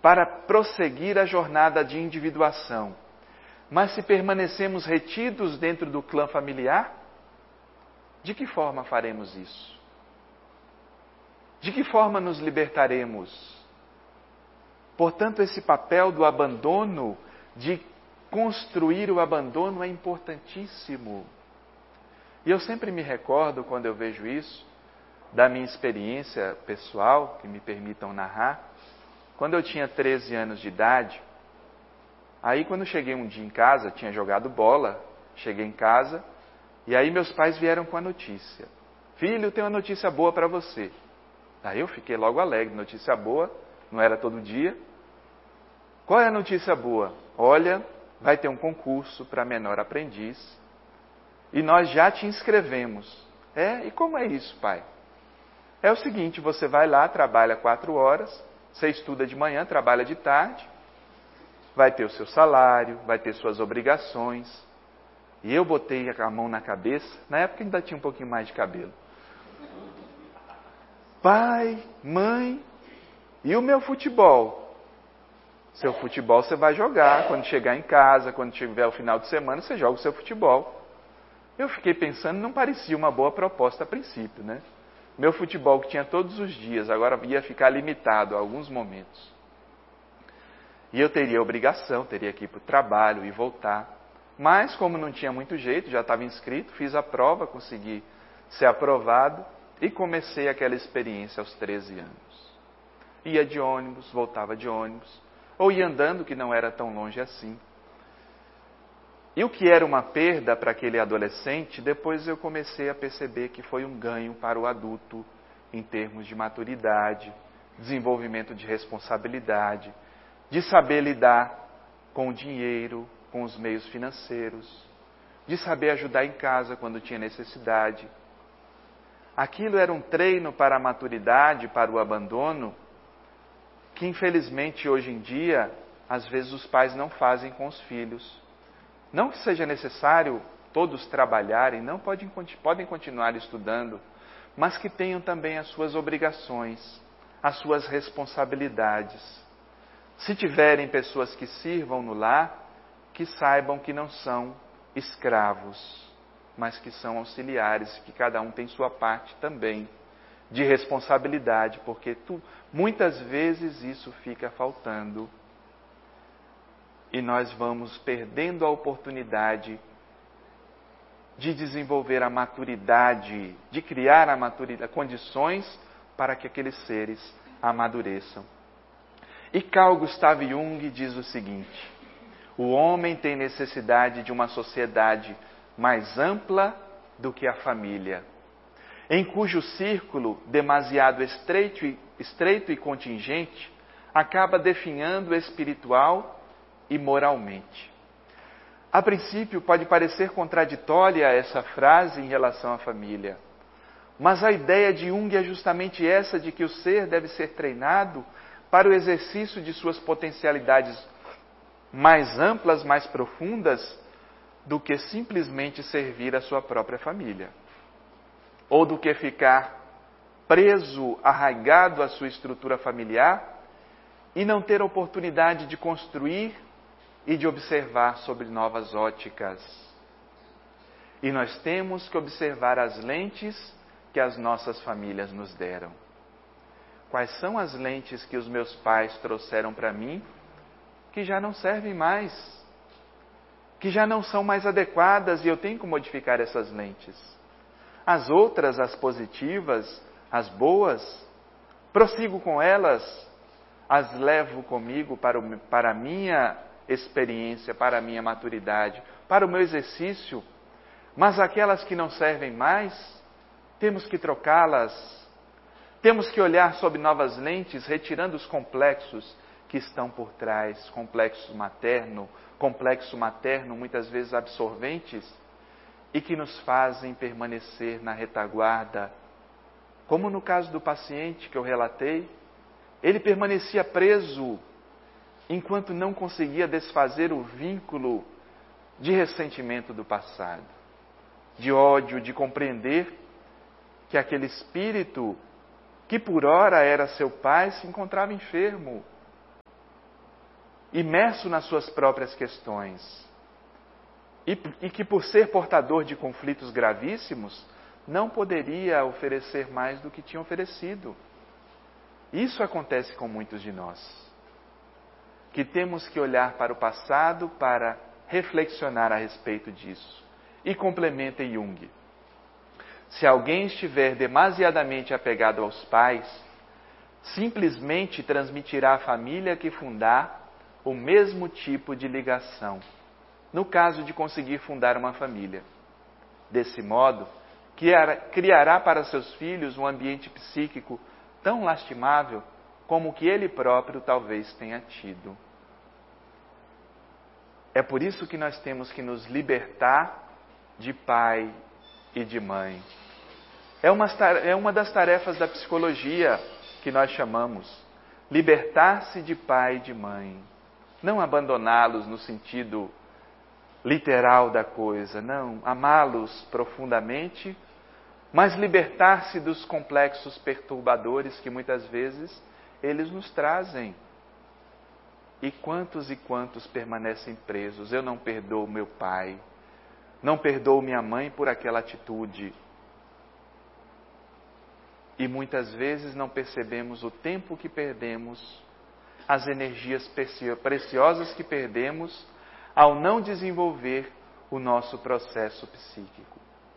para prosseguir a jornada de individuação. Mas se permanecemos retidos dentro do clã familiar, de que forma faremos isso? De que forma nos libertaremos? Portanto, esse papel do abandono, de construir o abandono, é importantíssimo. E eu sempre me recordo, quando eu vejo isso, da minha experiência pessoal, que me permitam narrar. Quando eu tinha 13 anos de idade, aí quando cheguei um dia em casa, tinha jogado bola, cheguei em casa, e aí meus pais vieram com a notícia: filho, tem uma notícia boa para você. Aí eu fiquei logo alegre, notícia boa, não era todo dia. Qual é a notícia boa? Olha, vai ter um concurso para menor aprendiz, e nós já te inscrevemos. E como é isso, pai? É o seguinte, você vai lá, trabalha 4 horas, você estuda de manhã, trabalha de tarde, vai ter o seu salário, vai ter suas obrigações. E eu botei a mão na cabeça, na época ainda tinha um pouquinho mais de cabelo. Pai, mãe, e o meu futebol? Seu futebol você vai jogar, quando chegar em casa, quando tiver o final de semana, você joga o seu futebol. Eu fiquei pensando, não parecia uma boa proposta a princípio, né? Meu futebol que tinha todos os dias, agora ia ficar limitado a alguns momentos. E eu teria obrigação, teria que ir para o trabalho e voltar. Mas, como não tinha muito jeito, já estava inscrito, fiz a prova, consegui ser aprovado e comecei aquela experiência aos 13 anos. Ia de ônibus, voltava de ônibus, ou ia andando, que não era tão longe assim. E o que era uma perda para aquele adolescente, depois eu comecei a perceber que foi um ganho para o adulto, em termos de maturidade, desenvolvimento de responsabilidade, de saber lidar com o dinheiro, com os meios financeiros, de saber ajudar em casa quando tinha necessidade. Aquilo era um treino para a maturidade, para o abandono, que infelizmente hoje em dia, às vezes os pais não fazem com os filhos. Não que seja necessário todos trabalharem, não podem continuar estudando, mas que tenham também as suas obrigações, as suas responsabilidades. Se tiverem pessoas que sirvam no lar, que saibam que não são escravos, mas que são auxiliares, que cada um tem sua parte também de responsabilidade, porque muitas vezes isso fica faltando. E nós vamos perdendo a oportunidade de desenvolver a maturidade, de criar a maturidade, condições para que aqueles seres amadureçam. E Carl Gustav Jung diz o seguinte: o homem tem necessidade de uma sociedade mais ampla do que a família, em cujo círculo demasiado estreito e contingente acaba definhando o espiritual e moralmente. A princípio pode parecer contraditória essa frase em relação à família, mas a ideia de Jung é justamente essa, de que o ser deve ser treinado para o exercício de suas potencialidades mais amplas, mais profundas, do que simplesmente servir a sua própria família, ou do que ficar preso, arraigado à sua estrutura familiar e não ter oportunidade de construir e de observar sobre novas óticas. E nós temos que observar as lentes que as nossas famílias nos deram. Quais são as lentes que os meus pais trouxeram para mim, que já não servem mais, que já não são mais adequadas, e eu tenho que modificar essas lentes. As outras, as positivas, as boas, prossigo com elas, as levo comigo para a minha experiência, para a minha maturidade, para o meu exercício, mas aquelas que não servem mais, temos que trocá-las, temos que olhar sob novas lentes, retirando os complexos que estão por trás, complexo materno muitas vezes absorventes, e que nos fazem permanecer na retaguarda, como no caso do paciente que eu relatei. Ele permanecia preso enquanto não conseguia desfazer o vínculo de ressentimento do passado, de ódio, de compreender que aquele espírito, que por ora era seu pai, se encontrava enfermo. imerso nas suas próprias questões, e que por ser portador de conflitos gravíssimos, não poderia oferecer mais do que tinha oferecido. Isso acontece com muitos de nós, que temos que olhar para o passado para reflexionar a respeito disso. E complementa Jung: se alguém estiver demasiadamente apegado aos pais, simplesmente transmitirá à família que fundar o mesmo tipo de ligação, no caso de conseguir fundar uma família. Desse modo, criará para seus filhos um ambiente psíquico tão lastimável como o que ele próprio talvez tenha tido. É por isso que nós temos que nos libertar de pai e de mãe. É uma das tarefas da psicologia que nós chamamos libertar-se de pai e de mãe. Não abandoná-los no sentido literal da coisa, não. Amá-los profundamente, mas libertar-se dos complexos perturbadores que muitas vezes eles nos trazem. E quantos permanecem presos? Eu não perdoo meu pai, não perdoo minha mãe por aquela atitude. E muitas vezes não percebemos o tempo que perdemos, as energias preciosas que perdemos ao não desenvolver o nosso processo psíquico.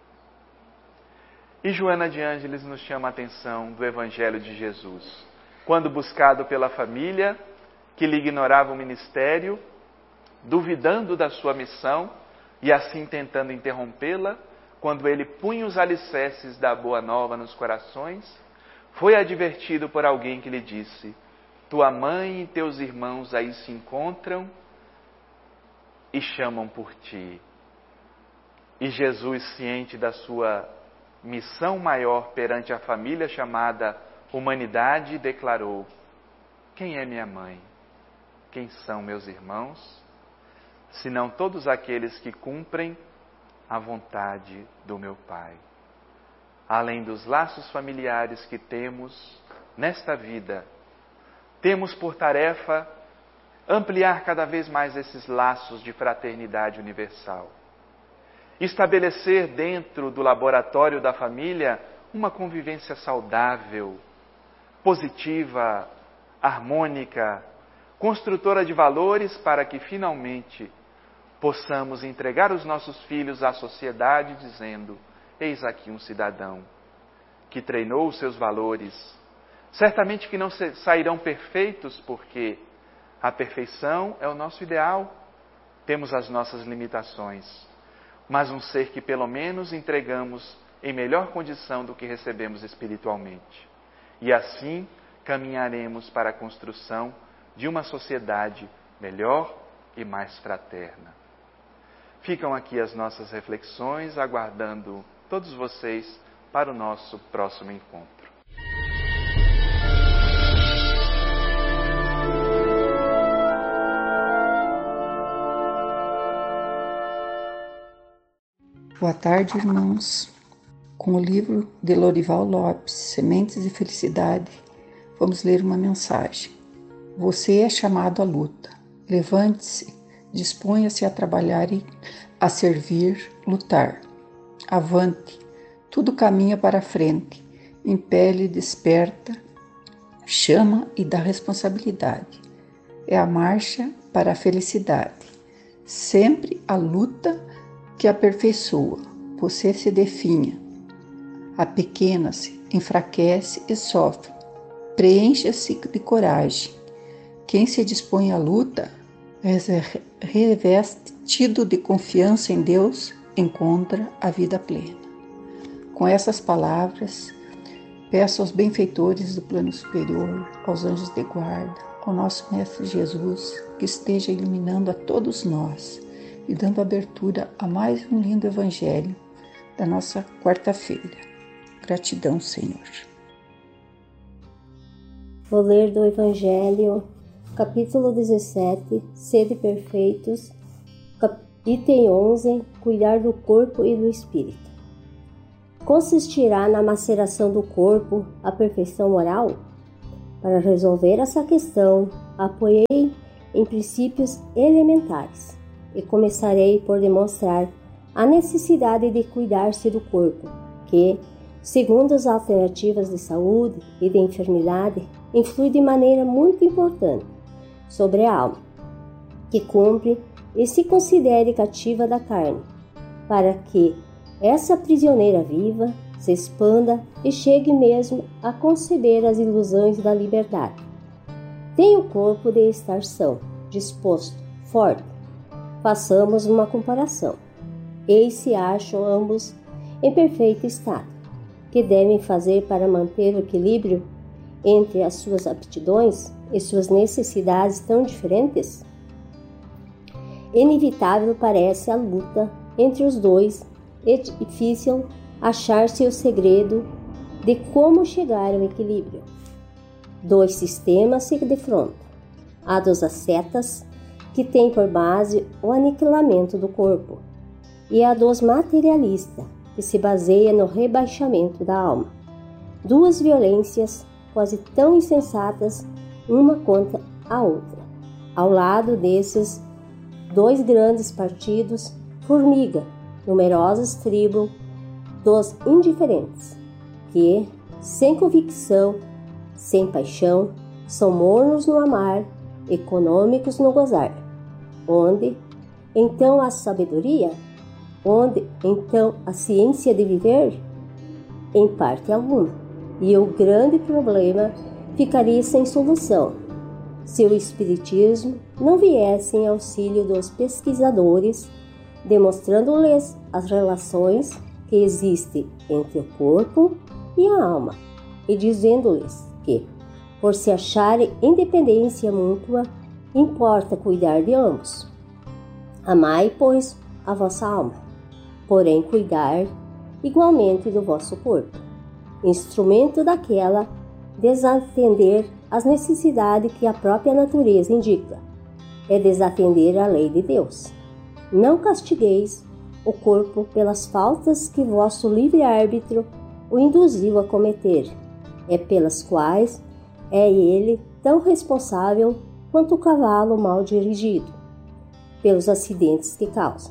E Joana de Ângeles nos chama a atenção do Evangelho de Jesus, quando buscado pela família, que lhe ignorava o ministério, duvidando da sua missão e assim tentando interrompê-la, quando ele punha os alicerces da boa nova nos corações, foi advertido por alguém que lhe disse: tua mãe e teus irmãos aí se encontram e chamam por ti. E Jesus, ciente da sua missão maior perante a família chamada humanidade, declarou: quem é minha mãe? Quem são meus irmãos? Senão todos aqueles que cumprem a vontade do meu Pai. Além dos laços familiares que temos nesta vida, temos por tarefa ampliar cada vez mais esses laços de fraternidade universal. Estabelecer dentro do laboratório da família uma convivência saudável, positiva, harmônica, construtora de valores para que finalmente possamos entregar os nossos filhos à sociedade dizendo: eis aqui um cidadão que treinou os seus valores. Certamente que não sairão perfeitos, porque a perfeição é o nosso ideal. Temos as nossas limitações, mas um ser que pelo menos entregamos em melhor condição do que recebemos espiritualmente. E assim caminharemos para a construção de uma sociedade melhor e mais fraterna. Ficam aqui as nossas reflexões, aguardando todos vocês para o nosso próximo encontro. Boa tarde, irmãos. Com o livro de Lorival Lopes, Sementes de Felicidade, vamos ler uma mensagem. Você é chamado à luta. Levante-se, disponha-se a trabalhar e a servir, lutar. Avante, tudo caminha para a frente, impele, desperta, chama e dá responsabilidade. É a marcha para a felicidade. Sempre a luta que aperfeiçoa. Você se definha. Apequena-se, enfraquece e sofre. Preencha-se de coragem. Quem se dispõe à luta, revestido de confiança em Deus, encontra a vida plena. Com essas palavras, peço aos benfeitores do plano superior, aos anjos de guarda, ao nosso Mestre Jesus, que esteja iluminando a todos nós e dando abertura a mais um lindo evangelho da nossa quarta-feira. Gratidão, Senhor. Vou ler do Evangelho, capítulo 17, Sede perfeitos, item 11, cuidar do corpo e do espírito. Consistirá na maceração do corpo a perfeição moral? Para resolver essa questão, apoiei em princípios elementares, e começarei por demonstrar a necessidade de cuidar-se do corpo, que, segundo as alternativas de saúde e de enfermidade, influi de maneira muito importante sobre a alma, que cumpre e se considere cativa da carne, para que essa prisioneira viva se expanda e chegue mesmo a conceber as ilusões da liberdade. Tem o corpo de estar são, disposto, forte. Façamos uma comparação. Eis se acham ambos em perfeito estado. Que devem fazer para manter o equilíbrio entre as suas aptidões e suas necessidades tão diferentes? Inevitável parece a luta entre os dois e difícil achar-se o segredo de como chegar ao equilíbrio. Dois sistemas se defrontam: a dos ascetas, que tem por base o aniquilamento do corpo, e a dos materialistas, que se baseia no rebaixamento da alma. Duas violências quase tão insensatas uma contra a outra. Ao lado desses dois grandes partidos, formiga numerosas tribos dos indiferentes, que, sem convicção, sem paixão, são mornos no amar, econômicos no gozar. Onde, então, a sabedoria? Onde, então, a ciência de viver? Em parte alguma. E o grande problema ficaria sem solução, se o Espiritismo não viesse em auxílio dos pesquisadores, demonstrando-lhes as relações que existem entre o corpo e a alma, e dizendo-lhes que, por se acharem independência mútua, importa cuidar de ambos. Amai, pois, a vossa alma, porém cuidar igualmente do vosso corpo, instrumento daquela desatender as necessidades que a própria natureza indica, é desatender a lei de Deus. Não castigueis o corpo pelas faltas que vosso livre-arbítrio o induziu a cometer, é pelas quais é ele tão responsável quanto o cavalo mal dirigido, pelos acidentes que causa.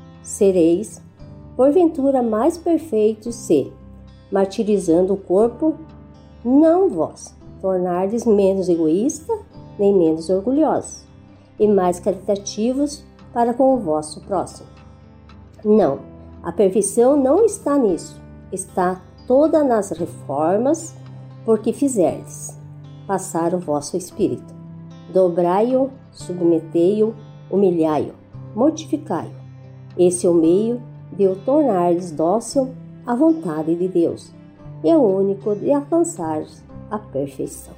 Sereis, porventura, mais perfeitos se, martirizando o corpo, não vós tornardes menos egoísta nem menos orgulhosos, e mais caritativos para com o vosso próximo. Não, a perfeição não está nisso, está toda nas reformas porque fizerdes passar o vosso espírito. Dobrai-o, submetei-o, humilhai-o, mortificai-o. Esse é o meio de o tornardes dócil à vontade de Deus, é o único de alcançar a perfeição.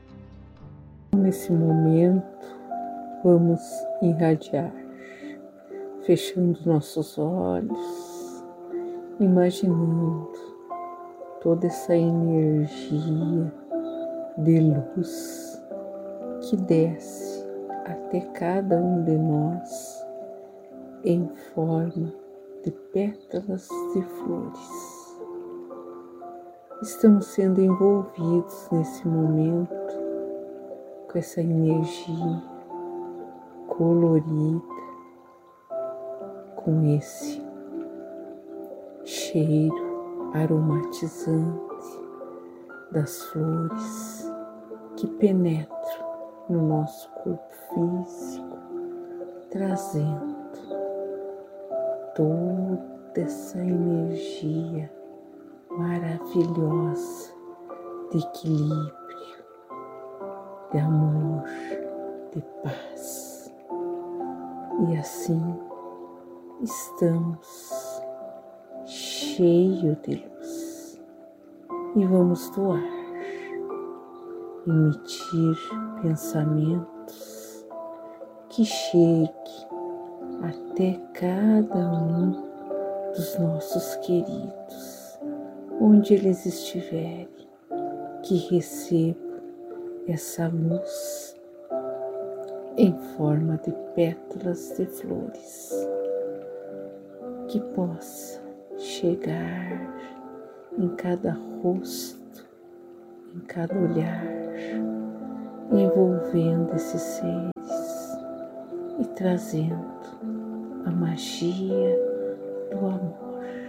Nesse momento, vamos irradiar, fechando nossos olhos, imaginando toda essa energia de luz que desce até cada um de nós em forma de pétalas de flores. Estamos sendo envolvidos nesse momento com essa energia colorida, com esse cheiro aromatizante das flores que penetram no nosso corpo físico, trazendo toda essa energia maravilhosa de equilíbrio, de amor, de paz. E assim estamos cheios de luz e vamos doar, emitir pensamentos que cheguem até cada um dos nossos queridos, onde eles estiverem, que recebam essa luz em forma de pétalas de flores, que possa chegar em cada rosto, em cada olhar, envolvendo esses seres e trazendo a magia do amor.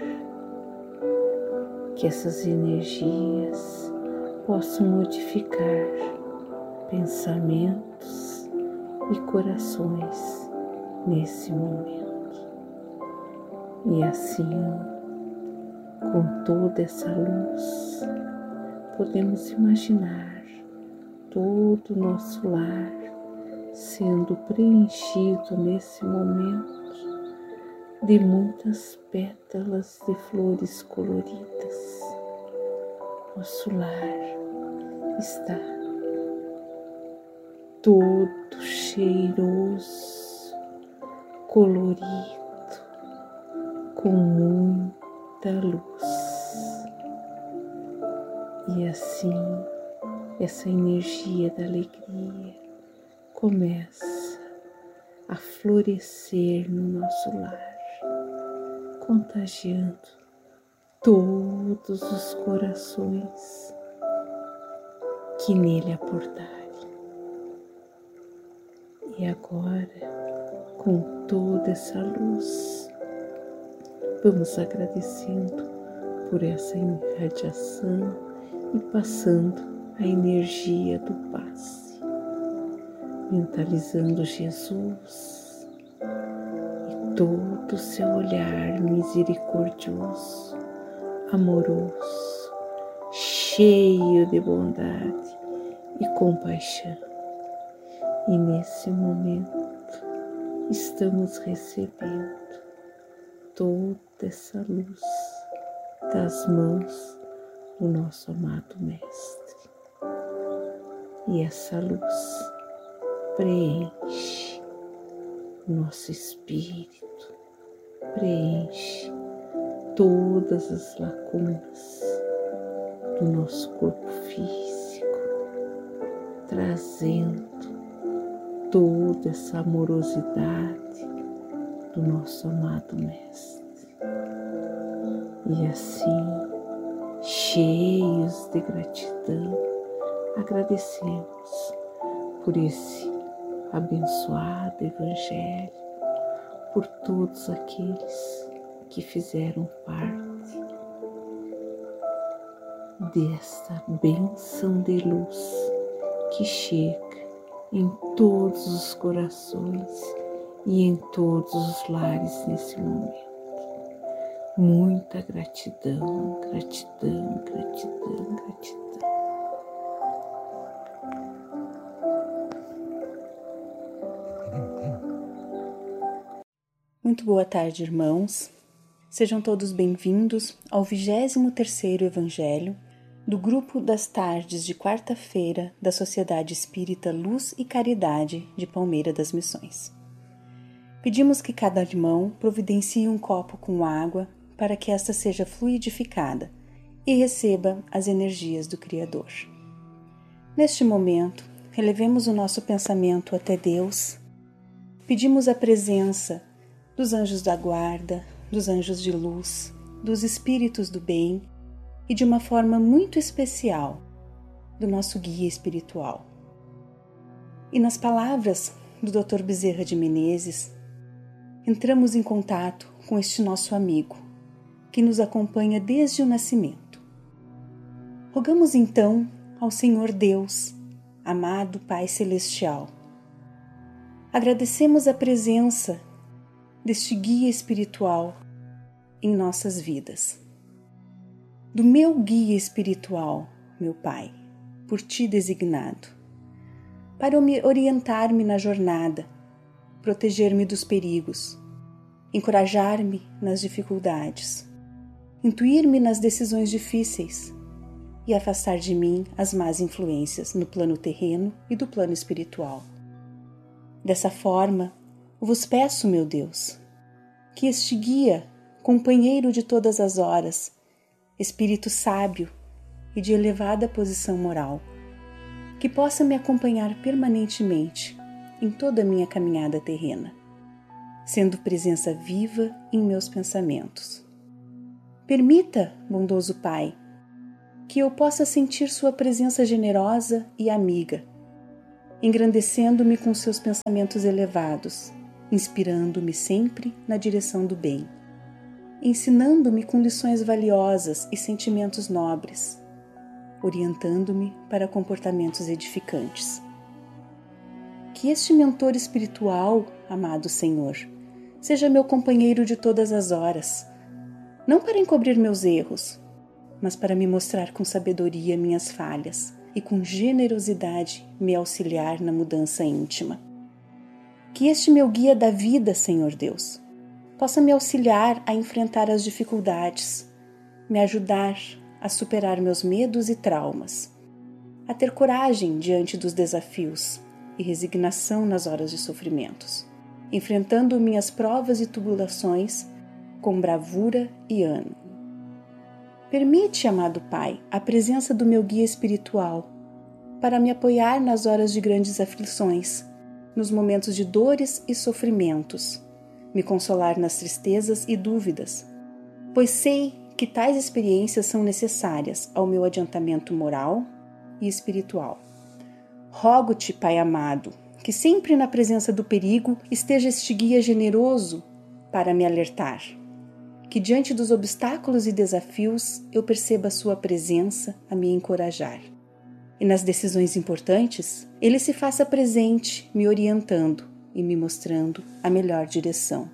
Que essas energias possam modificar pensamentos e corações nesse momento. E assim, com toda essa luz, podemos imaginar todo o nosso lar sendo preenchido nesse momento de muitas pétalas de flores coloridas. Nosso lar está todo cheiroso, colorido, com muita luz. E assim, essa energia da alegria começa a florescer no nosso lar, contagiando todos os corações que nele aportarem. E agora, com toda essa luz, vamos agradecendo por essa irradiação e passando a energia do passe, mentalizando Jesus e todo o seu olhar misericordioso, amoroso, cheio de bondade e compaixão. E nesse momento estamos recebendo toda essa luz das mãos do nosso amado Mestre. E essa luz preenche o nosso espírito, preenche todas as lacunas do nosso corpo físico, trazendo toda essa amorosidade do nosso amado Mestre. E assim, cheios de gratidão, agradecemos por esse abençoado Evangelho, por todos aqueles que fizeram parte desta bênção de luz que chega em todos os corações e em todos os lares nesse momento. Muita gratidão, gratidão, gratidão, gratidão. Muito boa tarde, irmãos. Sejam todos bem-vindos ao 23º Evangelho do Grupo das Tardes de quarta-feira da Sociedade Espírita Luz e Caridade de Palmeira das Missões. Pedimos que cada irmão providencie um copo com água para que esta seja fluidificada e receba as energias do Criador. Neste momento, elevemos o nosso pensamento até Deus, pedimos a presença dos anjos da guarda, dos anjos de luz, dos espíritos do bem e, de uma forma muito especial, do nosso guia espiritual. E nas palavras do Dr. Bezerra de Menezes, entramos em contato com este nosso amigo, que nos acompanha desde o nascimento. Rogamos então ao Senhor Deus, amado Pai Celestial. Agradecemos a presença deste guia espiritual em nossas vidas. Do meu guia espiritual, meu Pai, por Ti designado, para orientar-me na jornada, proteger-me dos perigos, encorajar-me nas dificuldades, intuir-me nas decisões difíceis e afastar de mim as más influências no plano terreno e do plano espiritual. Dessa forma, vos peço, meu Deus, que este guia, companheiro de todas as horas, espírito sábio e de elevada posição moral, que possa me acompanhar permanentemente em toda a minha caminhada terrena, sendo presença viva em meus pensamentos. Permita, bondoso Pai, que eu possa sentir sua presença generosa e amiga, engrandecendo-me com seus pensamentos elevados, inspirando-me sempre na direção do bem, ensinando-me com lições valiosas e sentimentos nobres, orientando-me para comportamentos edificantes. Que este mentor espiritual, amado Senhor, seja meu companheiro de todas as horas, não para encobrir meus erros, mas para me mostrar com sabedoria minhas falhas e com generosidade me auxiliar na mudança íntima. Que este meu guia da vida, Senhor Deus, possa me auxiliar a enfrentar as dificuldades, me ajudar a superar meus medos e traumas, a ter coragem diante dos desafios e resignação nas horas de sofrimentos, enfrentando minhas provas e tribulações com bravura e ânimo. Permite, amado Pai, a presença do meu guia espiritual para me apoiar nas horas de grandes aflições, nos momentos de dores e sofrimentos, me consolar nas tristezas e dúvidas, pois sei que tais experiências são necessárias ao meu adiantamento moral e espiritual. Rogo-te, Pai amado, que sempre na presença do perigo esteja este guia generoso para me alertar, que diante dos obstáculos e desafios eu perceba a sua presença a me encorajar. E nas decisões importantes, ele se faça presente, me orientando e me mostrando a melhor direção.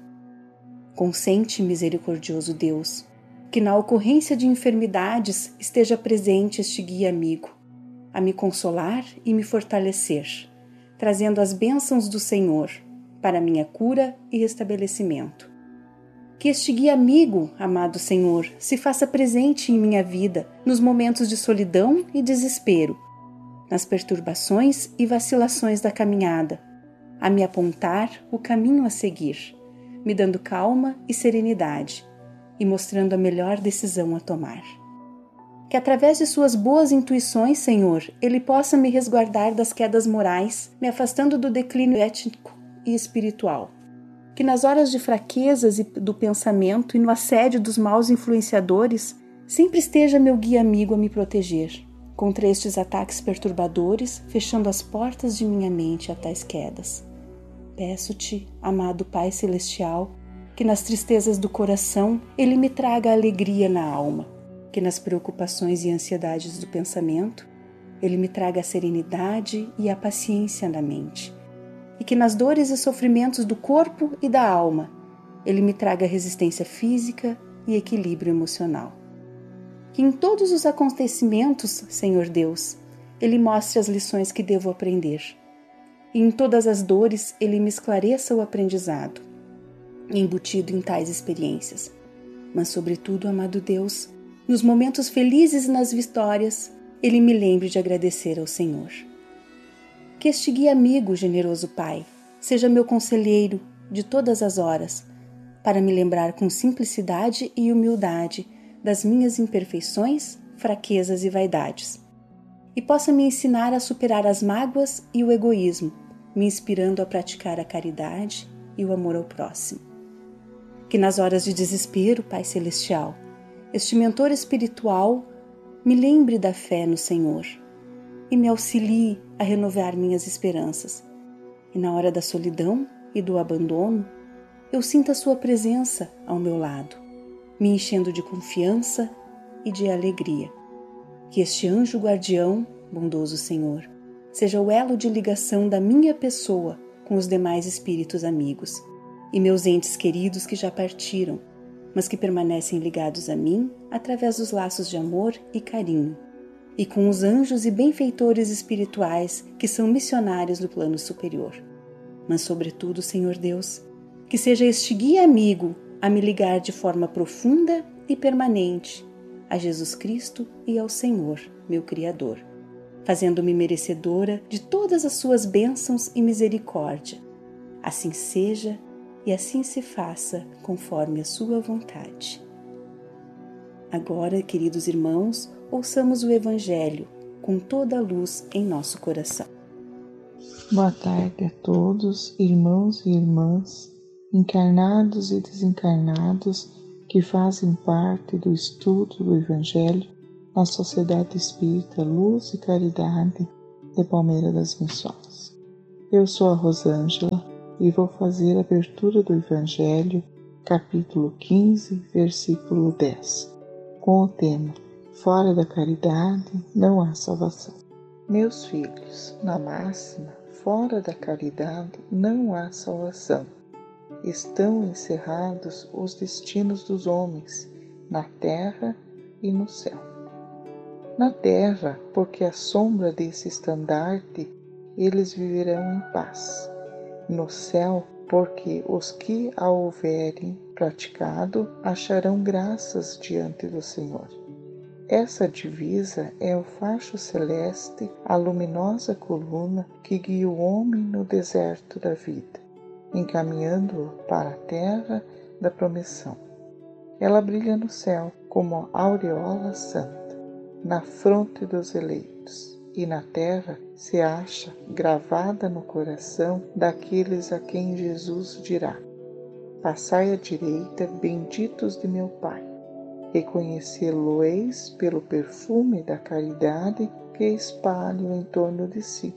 Consente, misericordioso Deus, que na ocorrência de enfermidades esteja presente este guia amigo, a me consolar e me fortalecer, trazendo as bênçãos do Senhor para minha cura e restabelecimento. Que este guia amigo, amado Senhor, se faça presente em minha vida nos momentos de solidão e desespero, nas perturbações e vacilações da caminhada, a me apontar o caminho a seguir, me dando calma e serenidade e mostrando a melhor decisão a tomar. Que através de suas boas intuições, Senhor, Ele possa me resguardar das quedas morais, me afastando do declínio ético e espiritual. Que nas horas de fraquezas e do pensamento e no assédio dos maus influenciadores, sempre esteja meu guia amigo a me proteger contra estes ataques perturbadores, fechando as portas de minha mente a tais quedas. Peço-te, amado Pai Celestial, que nas tristezas do coração Ele me traga alegria na alma, que nas preocupações e ansiedades do pensamento Ele me traga a serenidade e a paciência na mente, e que nas dores e sofrimentos do corpo e da alma Ele me traga resistência física e equilíbrio emocional. Que em todos os acontecimentos, Senhor Deus, Ele mostre as lições que devo aprender, e em todas as dores Ele me esclareça o aprendizado, embutido em tais experiências. Mas, sobretudo, amado Deus, nos momentos felizes e nas vitórias, Ele me lembre de agradecer ao Senhor. Que este guia amigo, generoso Pai, seja meu conselheiro de todas as horas, para me lembrar com simplicidade e humildade das minhas imperfeições, fraquezas e vaidades, e possa me ensinar a superar as mágoas e o egoísmo, me inspirando a praticar a caridade e o amor ao próximo. Que nas horas de desespero, Pai Celestial, este mentor espiritual me lembre da fé no Senhor e me auxilie a renovar minhas esperanças. E na hora da solidão e do abandono, eu sinta a sua presença ao meu lado, me enchendo de confiança e de alegria. Que este anjo guardião, bondoso Senhor, seja o elo de ligação da minha pessoa com os demais espíritos amigos e meus entes queridos que já partiram, mas que permanecem ligados a mim através dos laços de amor e carinho, e com os anjos e benfeitores espirituais que são missionários do plano superior. Mas, sobretudo, Senhor Deus, que seja este guia amigo a me ligar de forma profunda e permanente a Jesus Cristo e ao Senhor, meu Criador, fazendo-me merecedora de todas as suas bênçãos e misericórdia. Assim seja e assim se faça conforme a sua vontade. Agora, queridos irmãos, ouçamos o Evangelho com toda a luz em nosso coração. Boa tarde a todos, irmãos e irmãs, encarnados e desencarnados, que fazem parte do estudo do Evangelho na Sociedade Espírita Luz e Caridade de Palmeira das Missões. Eu sou a Rosângela e vou fazer a abertura do Evangelho, capítulo 15, versículo 10, com o tema Fora da caridade não há salvação. Meus filhos, na máxima, fora da caridade não há salvação. Estão encerrados os destinos dos homens, na terra e no céu. Na terra, porque à sombra desse estandarte eles viverão em paz. No céu, porque os que a houverem praticado acharão graças diante do Senhor. Essa divisa é o facho celeste, a luminosa coluna que guia o homem no deserto da vida, encaminhando-o para a terra da promissão. Ela brilha no céu como a aureola santa, na fronte dos eleitos, e na terra se acha gravada no coração daqueles a quem Jesus dirá: Passai à direita, benditos de meu Pai. Reconhecê-lo-eis pelo perfume da caridade que espalho em torno de si.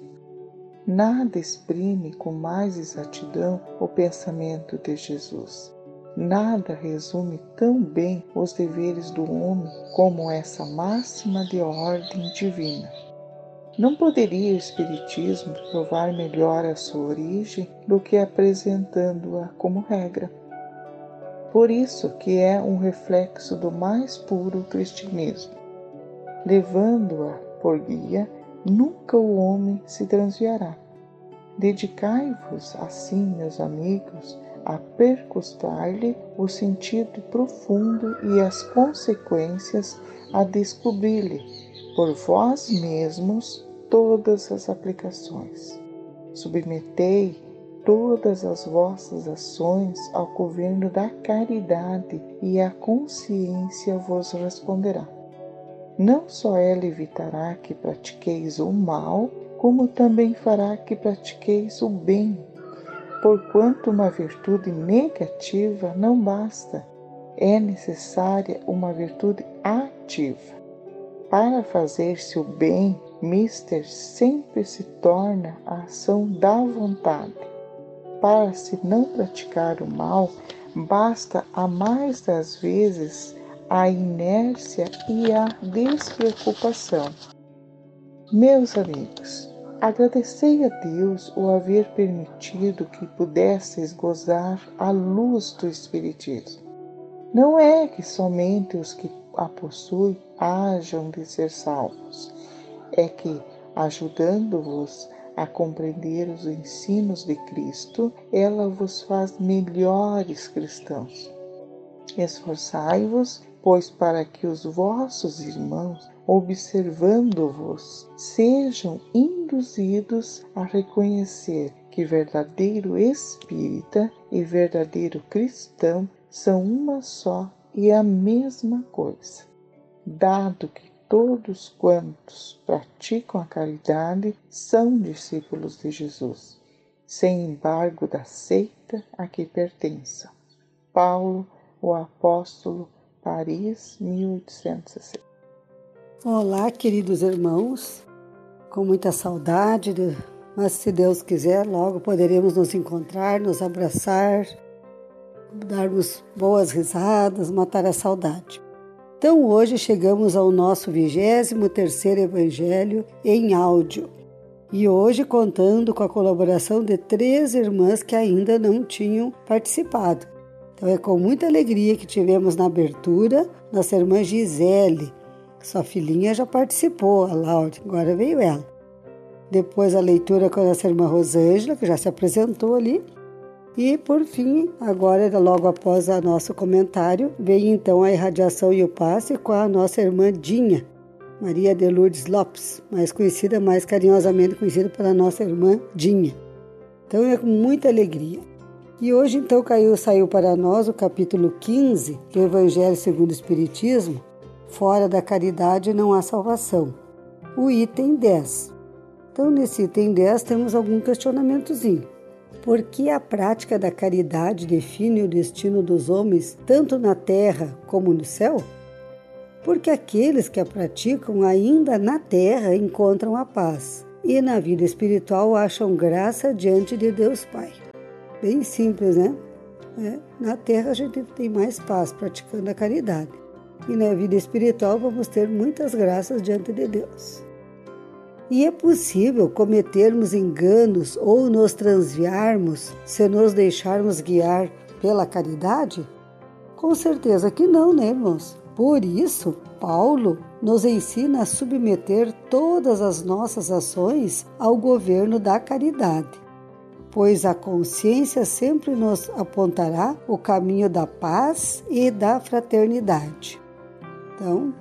Nada exprime com mais exatidão o pensamento de Jesus. Nada resume tão bem os deveres do homem como essa máxima de ordem divina. Não poderia o Espiritismo provar melhor a sua origem do que apresentando-a como regra. Por isso que é um reflexo do mais puro cristianismo. Levando-a por guia, nunca o homem se transviará. Dedicai-vos, assim, meus amigos, a percustar-lhe o sentido profundo e as consequências a descobrir-lhe, por vós mesmos, todas as aplicações. Submetei todas as vossas ações ao governo da caridade e a consciência vos responderá. Não só ela evitará que pratiqueis o mal, como também fará que pratiqueis o bem, porquanto uma virtude negativa não basta, é necessária uma virtude ativa. Para fazer-se o bem, mister sempre se torna a ação da vontade. Para se não praticar o mal, basta a mais das vezes a inércia e a despreocupação. Meus amigos, agradecei a Deus o haver permitido que pudesseis gozar a luz do Espiritismo. Não é que somente os que a possuem hajam de ser salvos, é que, ajudando-vos a compreender os ensinos de Cristo, ela vos faz melhores cristãos. Esforçai-vos, pois, para que os vossos irmãos, observando-vos, sejam induzidos a reconhecer que verdadeiro espírita e verdadeiro cristão são uma só e a mesma coisa, dado que todos quantos praticam a caridade são discípulos de Jesus, sem embargo da seita a que pertençam. Paulo, o Apóstolo, Paris, 1860. Olá, queridos irmãos, com muita saudade, mas se Deus quiser, logo poderemos nos encontrar, nos abraçar, darmos boas risadas, matar a saudade. Então hoje chegamos ao nosso 23º Evangelho em áudio e hoje contando com a colaboração de 3 irmãs que ainda não tinham participado. Então é com muita alegria que tivemos na abertura nossa irmã Gisele, sua filhinha já participou, a Laura, agora veio ela. Depois a leitura com a nossa irmã Rosângela, que já se apresentou ali. E, por fim, agora, logo após o nosso comentário, veio então a irradiação e o passe com a nossa irmã Dinha, Maria de Lourdes Lopes, mais carinhosamente conhecida pela nossa irmã Dinha. Então, é com muita alegria. E hoje, então, saiu para nós o capítulo 15 do Evangelho segundo o Espiritismo, Fora da caridade não há salvação, o item 10. Então, nesse item 10, temos algum questionamentozinho. Por que a prática da caridade define o destino dos homens tanto na terra como no céu? Porque aqueles que a praticam ainda na terra encontram a paz, e na vida espiritual acham graça diante de Deus Pai. Bem simples, né? Na terra a gente tem mais paz praticando a caridade. E na vida espiritual vamos ter muitas graças diante de Deus. E é possível cometermos enganos ou nos transviarmos se nos deixarmos guiar pela caridade? Com certeza que não, né, irmãos? Por isso, Paulo nos ensina a submeter todas as nossas ações ao governo da caridade, pois a consciência sempre nos apontará o caminho da paz e da fraternidade. Então,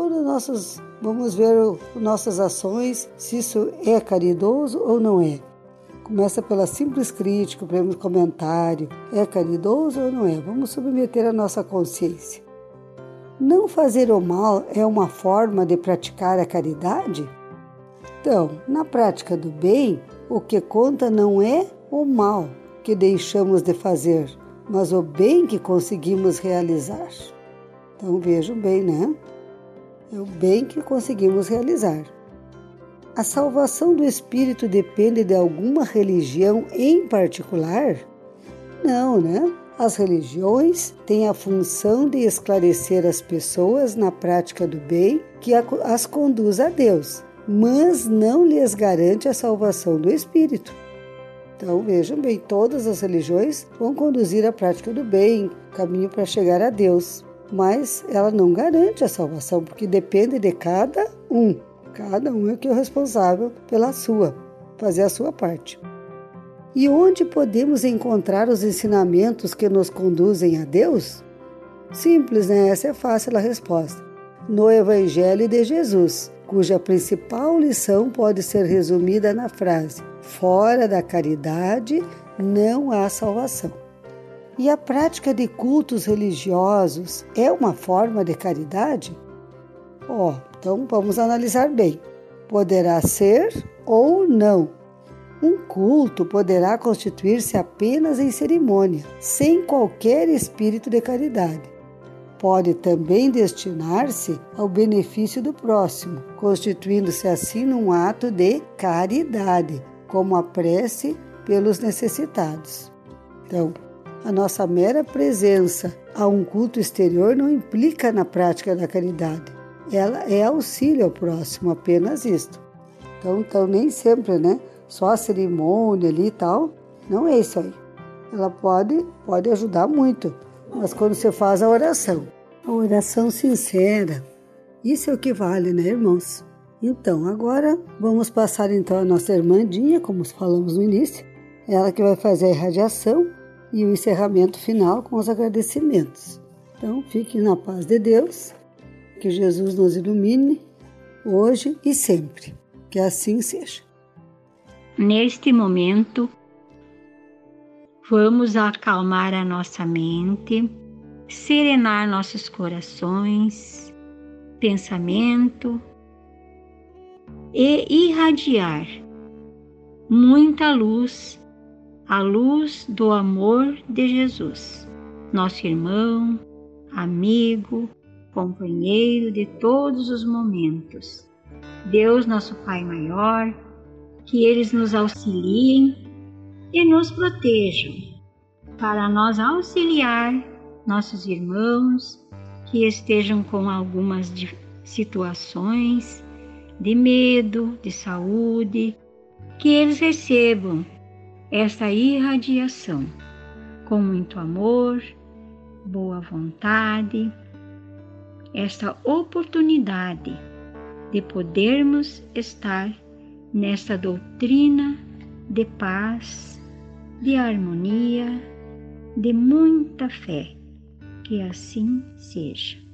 vamos ver nossas ações, se isso é caridoso ou não é. Começa pela simples crítica, pelo comentário, é caridoso ou não é? Vamos submeter a nossa consciência. Não fazer o mal é uma forma de praticar a caridade? Então, na prática do bem, o que conta não é o mal que deixamos de fazer, mas o bem que conseguimos realizar. Então, vejam bem, né? É o bem que conseguimos realizar. A salvação do espírito depende de alguma religião em particular? Não, né? As religiões têm a função de esclarecer as pessoas na prática do bem que as conduz a Deus, mas não lhes garante a salvação do espírito. Então, vejam bem, todas as religiões vão conduzir à prática do bem, caminho para chegar a Deus, mas ela não garante a salvação, porque depende de cada um. Cada um é que é o responsável fazer a sua parte. E onde podemos encontrar os ensinamentos que nos conduzem a Deus? Simples, né? Essa é fácil a resposta. No Evangelho de Jesus, cuja principal lição pode ser resumida na frase: fora da caridade não há salvação. E a prática de cultos religiosos é uma forma de caridade? Então vamos analisar bem. Poderá ser ou não. Um culto poderá constituir-se apenas em cerimônia, sem qualquer espírito de caridade. Pode também destinar-se ao benefício do próximo, constituindo-se assim num ato de caridade, como a prece pelos necessitados. Então, a nossa mera presença a um culto exterior não implica na prática da caridade. Ela é auxílio ao próximo, apenas isto. Então nem sempre, né? Só a cerimônia ali e tal, não é isso aí. Ela pode ajudar muito, mas quando você faz a oração sincera, isso é o que vale, né, irmãos? Então, agora vamos passar então a nossa irmandinha, como falamos no início, ela que vai fazer a irradiação e o encerramento final com os agradecimentos. Então, fiquem na paz de Deus, que Jesus nos ilumine hoje e sempre, que assim seja. Neste momento, vamos acalmar a nossa mente, serenar nossos corações, pensamento e irradiar muita luz, a luz do amor de Jesus, nosso irmão, amigo, companheiro de todos os momentos. Deus, nosso Pai maior, que eles nos auxiliem e nos protejam, para nós auxiliar nossos irmãos que estejam com algumas situações de medo, de saúde, que eles recebam essa irradiação com muito amor, boa vontade, esta oportunidade de podermos estar nesta doutrina de paz, de harmonia, de muita fé. Que assim seja.